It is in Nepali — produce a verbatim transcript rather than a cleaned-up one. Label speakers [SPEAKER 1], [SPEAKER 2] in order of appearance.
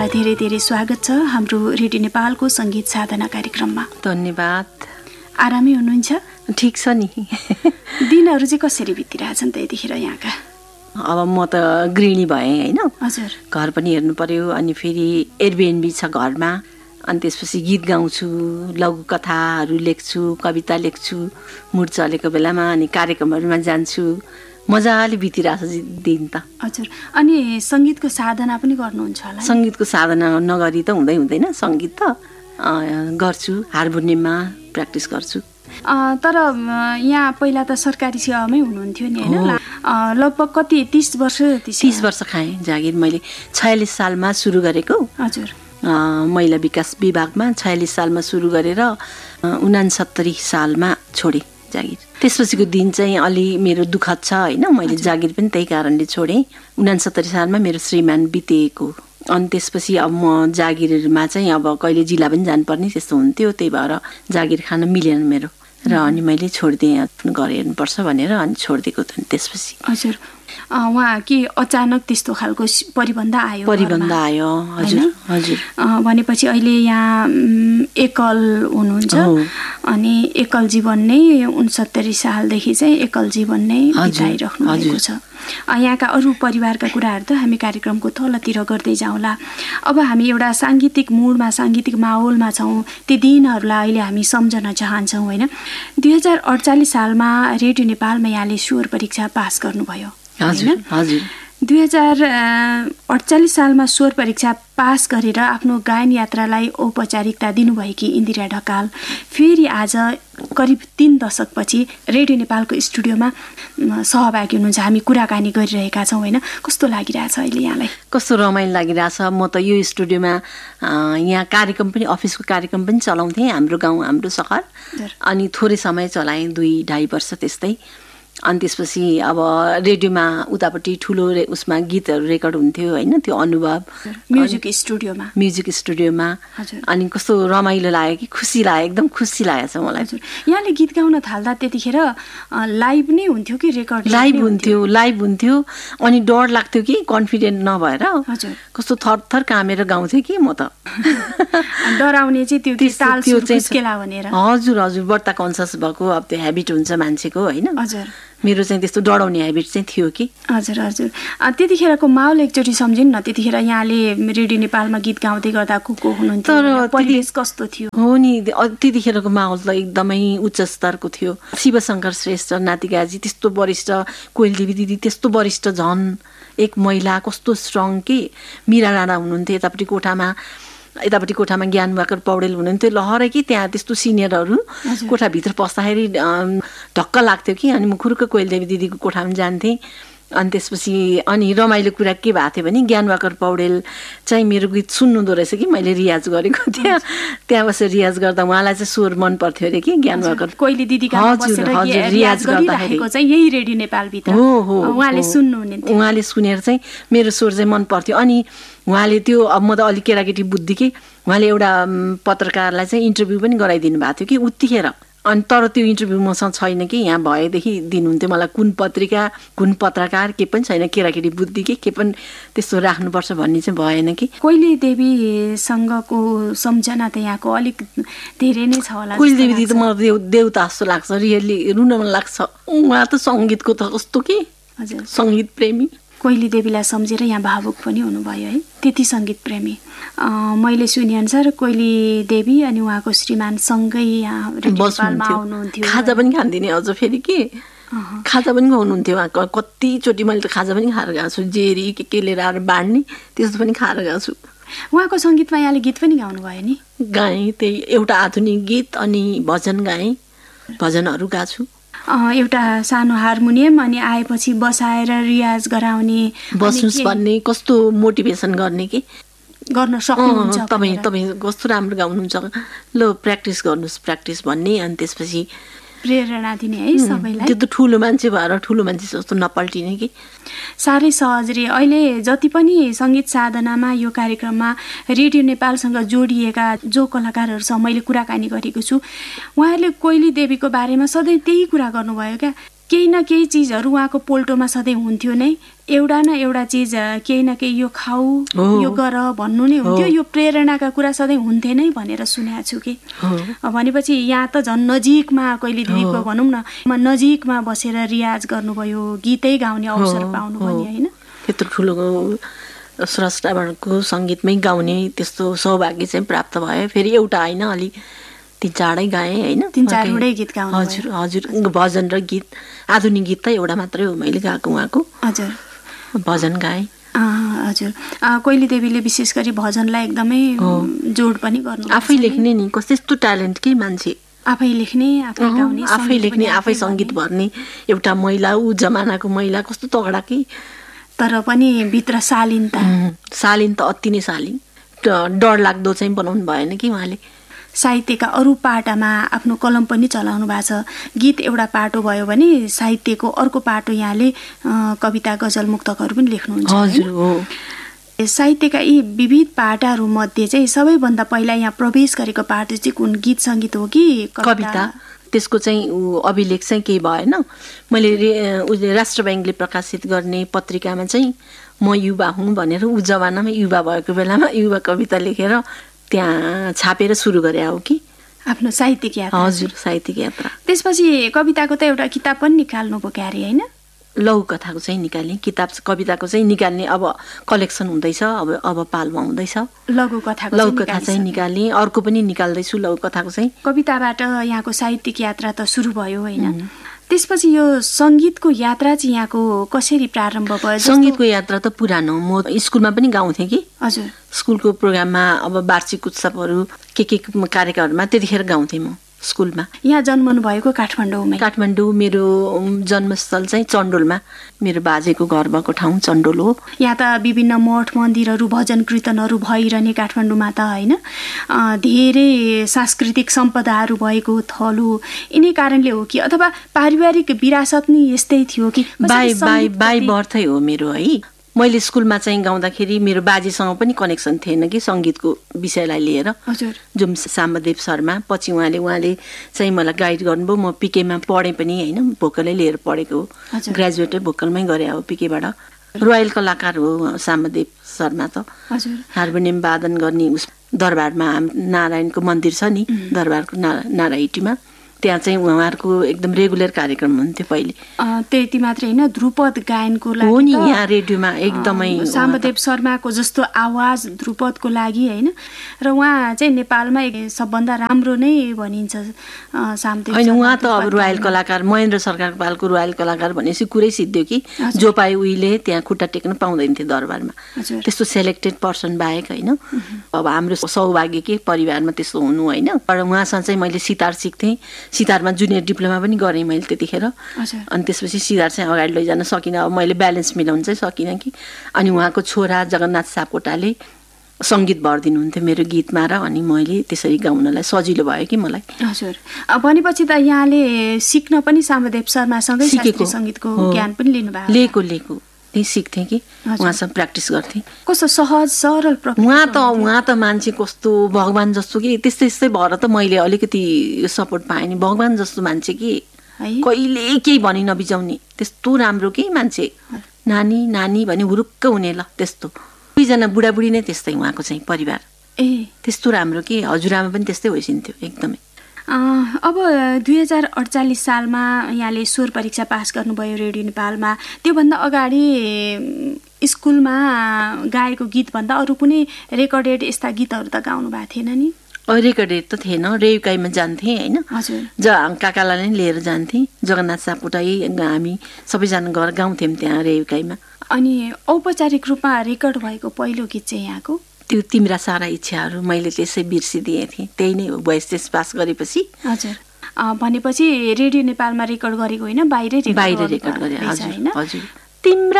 [SPEAKER 1] यहाँलाई धेरै धेरै स्वागत छ हाम्रो रेडियो नेपालको सङ्गीत साधना कार्यक्रममा।
[SPEAKER 2] धन्यवाद।
[SPEAKER 1] आरामै हुनुहुन्छ?
[SPEAKER 2] ठिक छ नि।
[SPEAKER 1] दिनहरू चाहिँ कसरी बितिरहेछन् त यतिखेर यहाँका?
[SPEAKER 2] अब म त गृहिणी भएँ होइन।
[SPEAKER 1] हजुर।
[SPEAKER 2] घर पनि हेर्नु पर्यो, अनि फेरि एयरबिएनबी छ घरमा, अनि त्यसपछि गीत गाउँछु, लघु कथाहरू लेख्छु, कविता लेख्छु मुड चलेको बेलामा, अनि कार्यक्रमहरूमा जान्छु। मजाले बितिरहेछ दिन त।
[SPEAKER 1] हजुर। अनि सङ्गीतको साधना पनि गर्नुहुन्छ होला?
[SPEAKER 2] सङ्गीतको साधना नगरी त हुँदै हुँदैन। सङ्गीत त गर्छु, हार्मोनियममा प्र्याक्टिस गर्छु।
[SPEAKER 1] तर यहाँ पहिला त सरकारी सेवामै हुनुहुन्थ्यो नि होइन? लगभग कति तीस वर्ष जति?
[SPEAKER 2] तीस वर्ष खाएँ जागिर। मैले छयालिस सालमा सुरु गरेको।
[SPEAKER 1] हजुर।
[SPEAKER 2] महिला विकास विभागमा छयालिस सालमा सुरु गरेर उनासत्तरी सालमा छोडेँ जागिर। त्यसपछिको दिन चाहिँ अलि मेरो दुःखद छ होइन। मैले जागिर पनि त्यही कारणले छोडेँ। उनासत्तरी सालमा मेरो श्रीमान बितेको, अनि त्यसपछि अब म जागिरमा चाहिँ अब कहिले जिल्ला पनि जानुपर्ने त्यस्तो हुन्थ्यो, त्यही भएर जागिर खान मिलेन मेरो, र अनि मैले छोडिदिएँ। घर हेर्नुपर्छ भनेर अनि छोडिदिएको थिएँ त्यसपछि।
[SPEAKER 1] हजुर। उहाँ के अचानक त्यस्तो खालको परिबन्ध आयो?
[SPEAKER 2] परिबन्ध आयो। हजुर हजुर।
[SPEAKER 1] भनेपछि अहिले यहाँ एकल हुनुहुन्छ, अनि एकल जीवन नै उनसत्तरी सालदेखि चाहिँ एकल जीवन नै बिताइराख्नु भएको छ। यहाँका अरू परिवारका कुराहरू त हामी कार्यक्रमको तलतिर गर्दै जाउँला। अब हामी एउटा साङ्गीतिक मुडमा, साङ्गीतिक माहौलमा छौँ। ती दिनहरूलाई अहिले हामी सम्झन चाहन्छौँ होइन? दुई हजार अडचालिस सालमा रेडियो नेपालमा यहाँले स्वर परीक्षा पास गर्नुभयो होइन?
[SPEAKER 2] हजुर।
[SPEAKER 1] दुई हजार अडचालिस सालमा स्वर परीक्षा पास गरेर आफ्नो गायन यात्रालाई औपचारिकता दिनुभएकी इन्दिरा ढकाल फेरि आज करिब तीन दशकपछि रेडियो नेपालको स्टुडियोमा सहभागी हुनुहुन्छ। हामी कुराकानी गरिरहेका छौँ होइन? कस्तो लागिरहेछ अहिले यहाँलाई?
[SPEAKER 2] कस्तो रमाइलो लागिरहेछ। म त यो स्टुडियोमा यहाँ कार्यक्रम पनि, अफिसको कार्यक्रम पनि चलाउँथेँ, हाम्रो गाउँ हाम्रो सहर, अनि थोरै समय चलाएँ, दुई ढाई वर्ष त्यस्तै। अनि त्यसपछि अब रेडियोमा उतापट्टि ठुलो उसमा गीतहरू रेकर्ड हुन्थ्यो होइन? त्यो अनुभव
[SPEAKER 1] म्युजिक स्टुडियोमा
[SPEAKER 2] म्युजिक स्टुडियोमा अनि कस्तो रमाइलो लाग्यो कि खुसी लाग्यो, एकदम खुसी लागेको छ मलाई।
[SPEAKER 1] यहाँले गीत गाउन थाल्दा त्यतिखेर लाइभ नै हुन्थ्यो कि रेकर्ड?
[SPEAKER 2] लाइभ हुन्थ्यो, लाइभ हुन्थ्यो। अनि डर लाग्थ्यो कि कन्फिडेन्ट नभएर कस्तो थरथर कामेर गाउँथ्यो कि म त।
[SPEAKER 1] डराउने चाहिँ त्यो ताल सुर खुस्केला भनेर?
[SPEAKER 2] हजुर हजुर। बढ्ता कन्सियस भएको अब त्यो हेबिट हुन्छ मान्छेको होइन?
[SPEAKER 1] हजुर।
[SPEAKER 2] मेरो चाहिँ त्यस्तो डराउने हेबिट चाहिँ थियो कि।
[SPEAKER 1] हजुर हजुर। त्यतिखेरको माहौल एकचोटि सम्झिनु न। त्यतिखेर यहाँले रेडियो नेपालमा गीत गाउँदै गर्दा को को हुनुहुन्थ्यो? तर परिवेश कस्तो थियो?
[SPEAKER 2] हो नि, त्यतिखेरको माहौल त एकदमै उच्च स्तरको थियो। शिवशङ्कर श्रेष्ठ नातिकाजी त्यस्तो वरिष्ठ, कोइलदेवी दिदी त्यस्तो वरिष्ठ, झन् एक महिला कस्तो स्ट्रङ कि। मिरा राणा हुनुहुन्थ्यो यतापट्टि कोठामा, यतापट्टि कोठामा ज्ञानबहादुर पौडेल हुनुहुन्थ्यो। लहरै कि त्यहाँ त्यस्तो सिनियरहरू कोठाभित्र पस्दाखेरि ढक्क लाग्थ्यो कि। अनि म खुरुक्क कोइलदेवी दिदीको कोठामा जान्थेँ। अनि त्यसपछि अनि रमाइलो कुरा के भएको थियो भने ज्ञानबहादुर पौडेल चाहिँ मेरो गीत सुन्नुहुँदो रहेछ कि मैले रियाज गरेको थिएँ। त्यहाँ बसेर रियाज गर्दा उहाँलाई चाहिँ स्वर मन पर्थ्यो अरे कि ज्ञानबहादुर
[SPEAKER 1] कोइली दिदीका बसेर रियाज गर्दाखेरि चाहिँ यही रेडियो नेपालभित्र
[SPEAKER 2] हो हो
[SPEAKER 1] उहाँले सुन्नुहुन्थ्यो।
[SPEAKER 2] उहाँले सुनेर चाहिँ मेरो स्वर चाहिँ मन पर्थ्यो। अनि उहाँले त्यो, अब म त अलिक केटाकेटी बुद्धि कि, उहाँले एउटा पत्रकारलाई चाहिँ इन्टरभ्यू पनि गराइदिनु भएको थियो कि उतिखेर। अनि तर त्यो इन्टरभ्यू मसँग छैन कि, यहाँ भएदेखि दिनुहुन्थ्यो मलाई कुन पत्रिका कुन पत्रकार के पनि छैन, केटाकेटी बुद्धि कि के पनि त्यस्तो राख्नुपर्छ भन्ने चाहिँ भएन कि।
[SPEAKER 1] कोइली देवीसँगको सम्झना त यहाँको अलिक धेरै नै छ होला?
[SPEAKER 2] कोइली देवी दिदी त मलाई देउ देउता जस्तो लाग्छ, रियली रुन मन लाग्छ। उहाँ त सङ्गीतको त कस्तो कि सङ्गीत प्रेमी।
[SPEAKER 1] कोइली देवीलाई सम्झेर यहाँ भावुक पनि हुनुभयो है, त्यति सङ्गीत प्रेमी। मैले सुनेअनुसार कोइली देवी अनि उहाँको श्रीमान सँगै यहाँ नेपालमा आउनुहुन्थ्यो,
[SPEAKER 2] खाजा पनि खान्दिने अझ फेरि के खाजा पनि खुवाउनुहुन्थ्यो। उहाँ कतिचोटि मैले त खाजा पनि खाएर गएको छु, जेरी के के लिएर आएर बाँड्ने त्यस्तो पनि खाएर गएको छु।
[SPEAKER 1] उहाँको सङ्गीतमा यहाँले गीत पनि गाउनुभयो नि?
[SPEAKER 2] गाएँ, त्यही एउटा आधुनिक गीत अनि भजन गाएँ, भजनहरू गाएको छु।
[SPEAKER 1] एउटा सानो हार्मोनियम अनि आएपछि बसाएर रियाज गराउने,
[SPEAKER 2] बस्नुहोस् भन्ने, कस्तो मोटिभेसन गर्ने कि
[SPEAKER 1] गर्न सक्नुहुन्छ
[SPEAKER 2] तपाईँ तपाईँ कस्तो राम्रो गाउनुहुन्छ, ल प्र्याक्टिस गर्नुहोस् प्र्याक्टिस भन्ने। अनि त्यसपछि
[SPEAKER 1] प्रेरणा दिने है सबैलाई।
[SPEAKER 2] त्यो त ठुलो मान्छे भएर ठुलो मान्छे जस्तो नपल्टिने कि।
[SPEAKER 1] साह्रै सहज रे। अहिले जति पनि सङ्गीत साधनामा यो कार्यक्रममा रेडियो नेपालसँग जोडिएका जो कलाकारहरूसँग मैले कुराकानी गरेको छु, उहाँहरूले कोइली देवीको बारेमा सधैँ त्यही कुरा गर्नुभयो क्या। केही न केही चिजहरू उहाँको पोल्टोमा सधैँ हुन्थ्यो नै, एउटा न एउटा चिज केही न केही यो खाऊ यो गर भन्नु नै हुन्थ्यो। यो प्रेरणाका कुरा सधैँ हुन्थे नै भनेर सुनेको छु कि। भनेपछि यहाँ त झन् नजिकमा कहिले दिदीको भनौँ न नजिकमा बसेर रियाज गर्नुभयो, गीतै गाउने अवसर पाउनु भयो होइन।
[SPEAKER 2] त्यत्रो ठुलो स्रष्टाको सङ्गीतमै गाउने त्यस्तो सौभाग्य चाहिँ प्राप्त भयो। फेरि एउटा होइन, अलि तिन चारै गाएँ होइन,
[SPEAKER 1] तिन चारवटै गीत गाउनु।
[SPEAKER 2] हजुर हजुर, भजन र गीत। आधुनिक गीत त एउटा मात्रै हो मैले गाएको उहाँको।
[SPEAKER 1] हजुर,
[SPEAKER 2] भजन गाएँ।
[SPEAKER 1] हजुर, कोइली देवीले विशेष गरी भजनलाई एकदमै जोड पनि गर्नु।
[SPEAKER 2] आफै लेख्ने नि, कस्तो यस्तो ट्यालेन्ट के मान्छे,
[SPEAKER 1] आफै लेख्ने आफै गाउने,
[SPEAKER 2] आफै लेख्ने आफै सङ्गीत भर्ने एउटा महिला, ऊ जमानाको महिला, कस्तो तगडा कि।
[SPEAKER 1] तर पनि भित्र शालीनता,
[SPEAKER 2] शालीन त अति नै शालीन, डर लाग्दो चाहिँ बनाउनु भएन कि उहाँले।
[SPEAKER 1] साहित्यका अरू पाटामा आफ्नो कलम पनि चलाउनु भएको छ। गीत एउटा पाटो भयो भने साहित्यको अर्को पाटो यहाँले कविता, गजल, मुक्तकहरू पनि लेख्नुहुन्छ।
[SPEAKER 2] हजुर हो।
[SPEAKER 1] साहित्यका यी विविध पाटाहरू मध्ये चाहिँ सबैभन्दा पहिला यहाँ प्रवेश गरेको पाटो चाहिँ कुन, गीत सङ्गीत हो कि
[SPEAKER 2] कविता? त्यसको चाहिँ अभिलेख चाहिँ केही भएन। मैले उसले राष्ट्र ब्याङ्कले प्रकाशित गर्ने पत्रिकामा चाहिँ म युवा हुँ भनेर ऊ जमानामा युवा भएको बेलामा युवा कविता लेखेर त्यहाँ छापेर सुरु गरे हो कि
[SPEAKER 1] आफ्नो साहित्यिक यात्रा।
[SPEAKER 2] हजुर, साहित्यिक यात्रा।
[SPEAKER 1] त्यसपछि कविताको त एउटा किताब पनि निकाल्नु भयो क्यारे होइन?
[SPEAKER 2] लघु कथाको चाहिँ निकाल्ने, किताब कविताको चाहिँ निकाल्ने अब कलेक्सन हुँदैछ, अब अब पालमा हुँदैछ।
[SPEAKER 1] लघु कथाको
[SPEAKER 2] लघु कथा चाहिँ निकाल्ने, अर्को पनि निकाल्दैछु लघु कथाको चाहिँ।
[SPEAKER 1] कविताबाट यहाँको साहित्यिक यात्रा त सुरु भयो होइन? त्यसपछि यो सङ्गीतको यात्रा चाहिँ यहाँको कसरी प्रारम्भ भयो?
[SPEAKER 2] सङ्गीतको यात्रा त पुरानो, म स्कुलमा पनि गाउँथेँ कि।
[SPEAKER 1] हजुर,
[SPEAKER 2] स्कुलको प्रोग्राममा अब वार्षिक उत्सवहरू के के कार्यक्रममा त्यतिखेर गाउँथेँ म स्कुलमा।
[SPEAKER 1] यहाँ जन्मनु भएको काठमाडौँमै?
[SPEAKER 2] काठमाडौँ, मेरो जन्मस्थल चाहिँ चण्डोलमा, मेरो बाजेको घर भएको ठाउँ चण्डोल हो।
[SPEAKER 1] यहाँ त विभिन्न मठ मन्दिरहरू, भजन कीर्तनहरू भइरहने काठमाडौँमा त होइन, धेरै सांस्कृतिक सम्पदाहरू भएको थल हो। यिनै कारणले हो कि अथवा पारिवारिक विरासत नै यस्तै थियो कि?
[SPEAKER 2] बाई बाई बाई बर्थै हो मेरो है। मैले स्कुलमा चाहिँ गाउँदाखेरि मेरो बाजेसँग पनि कनेक्सन थिएन कि सङ्गीतको विषयलाई लिएर।
[SPEAKER 1] हजुर,
[SPEAKER 2] जुम साम्बदेव शर्मा, पछि उहाँले उहाँले चाहिँ मलाई गाइड गर्नुभयो। म पिकेमा पढेँ पनि होइन, भोकलै लिएर पढेको हो, ग्रेजुएटै भोकलमै गरे हो पिकेबाट। रोयल कलाकार हो साम्बदेव शर्मा त।
[SPEAKER 1] हजुर,
[SPEAKER 2] हार्मोनियम वादन गर्ने उस दरबारमा नारायणको मन्दिर छ नि, दरबारको ना नारायणीमा, त्यहाँ चाहिँ उहाँहरूको एकदम रेगुलर कार्यक्रम हुन्थ्यो पहिले।
[SPEAKER 1] त्यति मात्रै होइन, ध्रुपद गायनको लागि
[SPEAKER 2] हो नि यहाँ रेडियोमा एकदमै
[SPEAKER 1] साम्बदेव शर्माको जस्तो आवाज ध्रुपदको लागि होइन। र उहाँ चाहिँ नेपालमा सबभन्दा राम्रो नै भनिन्छ साम्बदेव।
[SPEAKER 2] होइन, उहाँ त अब रोयल कलाकार, महेन्द्र सरकार पालको रोयल कलाकार भनेपछि कुरै सिद्धियो कि। जो पाए उहिले त्यहाँ खुट्टा टेक्न पाउँदैन थियो दरबारमा, त्यस्तो सेलेक्टेड पर्सन बाहेक होइन। अब हाम्रो सौभाग्य के परिवारमा त्यस्तो हुनु होइन। तर उहाँसँग चाहिँ मैले सितार सिक्थेँ। सितारमा जुनियर डिप्लोमा पनि गरेँ मैले त्यतिखेर। अनि त्यसपछि सितार चाहिँ अगाडि लैजान सकिनँ, अब मैले ब्यालेन्स मिलाउनु चाहिँ सकिनँ कि। अनि उहाँको छोरा जगन्नाथ सापकोटाले सङ्गीत भरिदिनुहुन्थ्यो मेरो गीतमा, र अनि मैले त्यसरी गाउनलाई सजिलो भयो कि मलाई।
[SPEAKER 1] हजुर, भनेपछि त यहाँले सिक्न पनि साम्बदेव शर्मासँगै शास्त्रीय सङ्गीतको ज्ञान पनि लिनुभयो?
[SPEAKER 2] लिएको लिएको त्यही सिक्थेँ कि, उहाँसँग प्र्याक्टिस गर्थेँ।
[SPEAKER 1] कस्तो सहज सरल प्रकृति?
[SPEAKER 2] उहाँ त उहाँ त मान्छे कस्तो भगवान् जस्तो कि, त्यस्तै त्यस्तै भएर त मैले अलिकति सपोर्ट पाएँ नि। भगवान् जस्तो मान्छे कि, कहिले केही भनी नबिजाउने, त्यस्तो राम्रो कि मान्छे। नानी नानी भने हुरुक्क हुने, ल त्यस्तो। दुईजना बुढाबुढी नै त्यस्तै उहाँको चाहिँ परिवार।
[SPEAKER 1] ए
[SPEAKER 2] त्यस्तो राम्रो कि, हजुरआमा पनि त्यस्तै होइसिन्थ्यो एकदमै।
[SPEAKER 1] अब दुई हजार अडचालिस सालमा यहाँले स्वर परीक्षा पास गर्नुभयो रेडियो नेपालमा। त्योभन्दा अगाडि स्कुलमा गाएको गीतभन्दा अरू कुनै रेकर्डेड यस्ता गीतहरू त गाउनु भएको थिएन नि?
[SPEAKER 2] रेकर्डेड त थिएन, रेउकाईमा जान्थेँ होइन।
[SPEAKER 1] हजुर,
[SPEAKER 2] ज काकालाई नै लिएर जान्थेँ, जगन्नाथ सापकोटाई हामी सबैजना गएर गाउँथ्यौँ त्यहाँ रेउकाईमा।
[SPEAKER 1] अनि औपचारिक रूपमा रेकर्ड भएको पहिलो गीत चाहिँ यहाँको?
[SPEAKER 2] त्यो तिम्रा सारा इच्छाहरू मैले त्यसै बिर्सिदिएँ थिएँ, त्यही नै हो भोइस टेस्ट पास गरेपछि।
[SPEAKER 1] हजुर, भनेपछि रेडियो नेपालमा रेकर्ड गरेको होइन, बाहिरै
[SPEAKER 2] बाहिर रेकर्ड गरे। हजुर हजुर।
[SPEAKER 1] तिम्रा